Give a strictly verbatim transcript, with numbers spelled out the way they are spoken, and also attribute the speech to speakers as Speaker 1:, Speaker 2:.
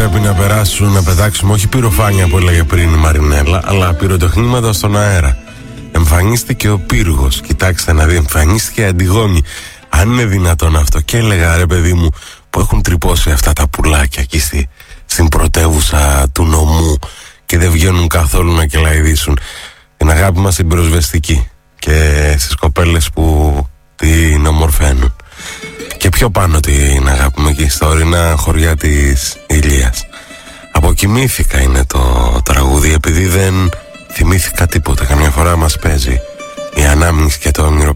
Speaker 1: πρέπει να περάσουν, να πετάξουμε όχι πυροφάνια που έλεγε πριν η Μαρινέλα, αλλά πυροτεχνήματα στον αέρα. Εμφανίστηκε ο πύργος, κοιτάξτε να δει, εμφανίστηκε η Αντιγόνη. Αν είναι δυνατόν αυτό. Και έλεγα, ρε παιδί μου, που έχουν τρυπώσει αυτά τα πουλάκια εκεί στη, στην πρωτεύουσα του νομού και δεν βγαίνουν καθόλου να κελαηδήσουν. Την αγάπη μας την πυροσβεστική και στις κοπέλες που την ομορφαίνουν. Και πιο πάνω την αγάπη μου εκεί στα ορεινά χωριά της Ηλίας. Αποκοιμήθηκα είναι το τραγούδι, επειδή δεν θυμήθηκα τίποτα. Καμιά φορά μας παίζει η ανάμνηση και το όνειρο